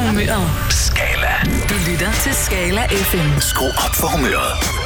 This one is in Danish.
humøret. Skala. Du lytter til Skala FM. Skru op for humøret.